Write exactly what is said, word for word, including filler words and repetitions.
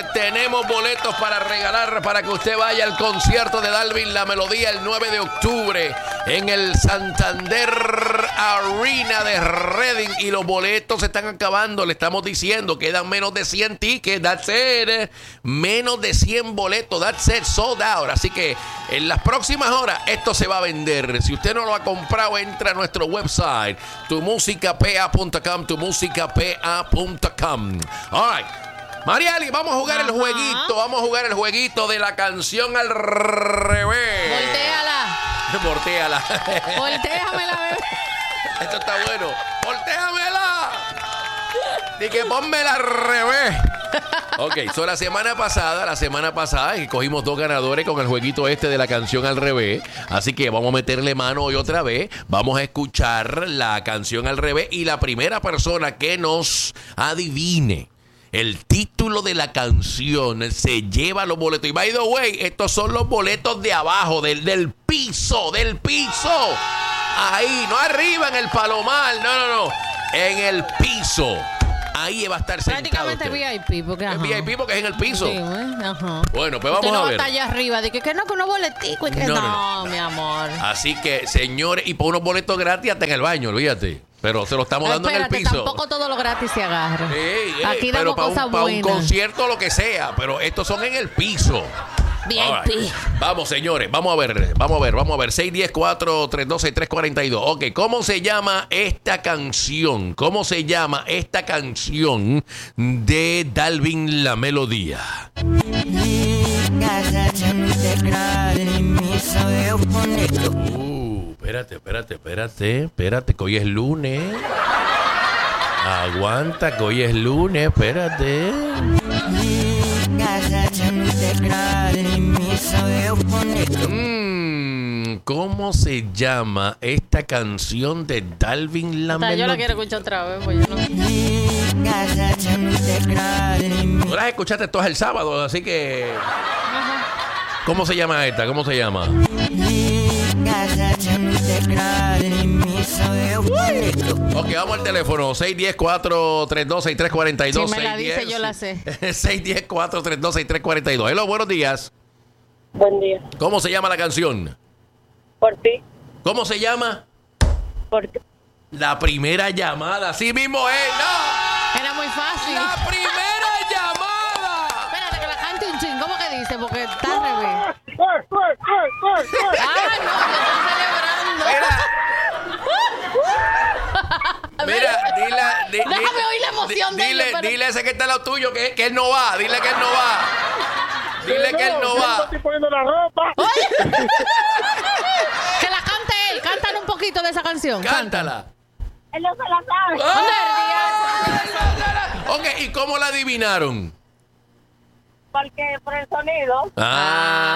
tenemos boletos para regalar para que usted vaya al concierto de Dalvin La Melodía el nueve de octubre en el Santander Arena de Reading. Y los boletos se están acabando, le estamos diciendo, quedan menos de cien tickets, that's it. Menos de cien boletos, that's it, sold out. Así que en las próximas horas esto se va a vender. Si usted no lo ha comprado, entra a nuestro website, tu música p a punto com, tu música p a punto com. All right. Mariali, vamos a jugar Ajá. el jueguito, vamos a jugar el jueguito de la canción al revés. Voltéala. Voltéala. Voltéamela, bebé. Esto está bueno. Voltéamela. Y que pónmela al revés. Ok, so la semana pasada, la semana pasada, y cogimos dos ganadores con el jueguito este de la canción al revés. Así que vamos a meterle mano hoy otra vez. Vamos a escuchar la canción al revés. Y la primera persona que nos adivine el título de la canción se lleva los boletos. Y by the way, estos son los boletos de abajo, del, del piso, del piso. Ahí, no arriba en el palomar, no, no, no. En el piso. Ahí va a estar sentado. Prácticamente V I P, porque es ajá. V I P porque es en el piso. Sí, ajá. Bueno, pues vamos Usted no a va ver. hasta allá arriba, de que, que no, con unos boleticos. Que no, no, no, no, mi amor. Así que, señores, y por unos boletos gratis hasta en el baño, olvídate. Pero se lo estamos dando Espérate, en el piso. Tampoco todo lo gratis se agarra. Ey, ey, Aquí pero damos para cosas un, para un buenas. concierto, lo que sea. Pero estos son en el piso. V I P. Right. Vamos, señores, vamos a ver, vamos a ver, vamos a ver. seis uno cero, cuatro tres dos, seis tres cuatro dos. Ok, ¿cómo se llama esta canción? ¿Cómo se llama esta canción de Dalvin La Melodía? Uh, espérate, espérate, espérate, espérate, que hoy es lunes. Aguanta, que hoy es lunes, espérate. Mm, ¿Cómo se llama esta canción de Dalvin La Melodía? Yo la quiero escuchar otra vez, pues yo no. No las escuchaste todas el sábado, así que. Ajá. ¿Cómo se llama esta? ¿Cómo se llama? Ok, vamos al teléfono. seis uno cero, cuatro tres dos, seis tres cuatro dos. Si me la dice, yo la sé. seis uno cero, cuatro tres dos, seis tres cuatro dos. Hello, buenos días. Buen día. ¿Cómo se llama la canción? Por ti. ¿Cómo se llama? Por ti. La primera llamada. Así mismo es. ¡No! Era muy fácil. ¡La primera llamada! Espérate que la cante un ching. ¿Cómo que dice? Porque está al revés. ¡Ah, no! Yo estoy celebrando. Mira, mira, dile, di, Déjame di, oír la emoción di, de dile, ellos, pero... dile a ese que está al lado tuyo que, que él no va. Dile que él no va. Dile que él no va. Estoy poniendo la ropa. Oye. Que la cante él. Cántale un poquito de esa canción. Cántala. Él no se la sabe. ¡Oh! Ok, ¿y cómo la adivinaron? Porque por el sonido. Ah.